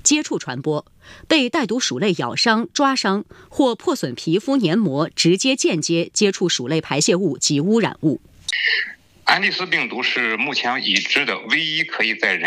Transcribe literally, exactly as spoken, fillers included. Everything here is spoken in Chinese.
接触传播，被带毒鼠类咬伤、抓伤或破损皮肤黏膜，直接、间接接触鼠类排泄物及污染物。 安利斯病毒是目前已知的唯一可以在人